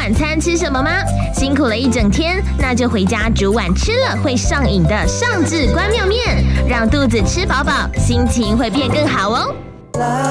晚餐吃什么吗？辛苦了一整天，那就回家煮碗吃了会上瘾的上至关庙面，让肚子吃饱饱，心情会变更好哦。